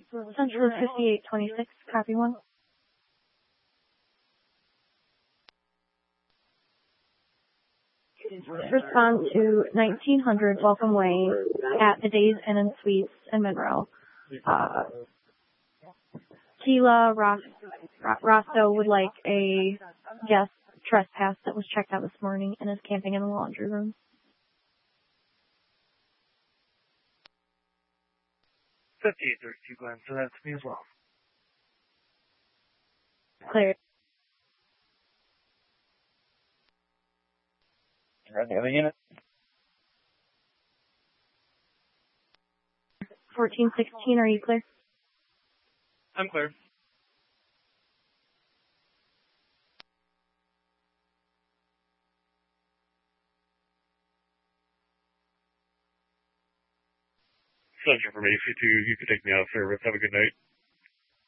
Central 5826, copy one. Respond to 1900 Welcome Way at the Days Inn and Suites in Monroe. Tila Rosto would like a guest trespass that was checked out this morning and is camping in the laundry room. $58.32, Glenn, so that's me as well. Clear. You're on the other unit? 1416, are you clear? I'm clear. Central from AC2, you can take me out of service. Have a good night.